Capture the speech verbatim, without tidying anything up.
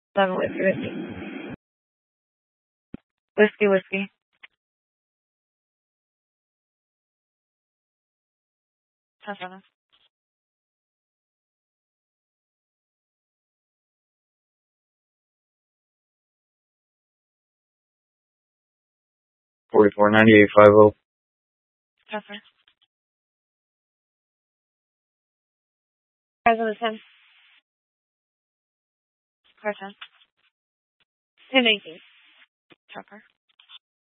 Seven whiskey, whiskey. Whiskey, whiskey. Ten seven. Forty-four ninety-eight five zero. Ten seven. Guys on the ten. Car ten. Ten eighteen. Chopper.